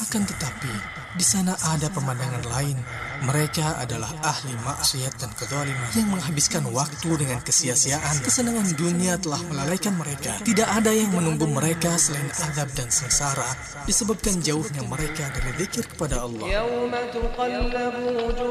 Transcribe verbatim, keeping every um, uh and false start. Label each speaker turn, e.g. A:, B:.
A: Akan tetapi, di sana ada pemandangan lain. Mereka adalah ahli maksiat dan kezaliman yang menghabiskan waktu dengan kesia-siaan. Kesenangan dunia telah melalaikan mereka. Tidak ada yang menunggu mereka selain azab dan sengsara disebabkan jauhnya mereka dari zikir kepada Allah.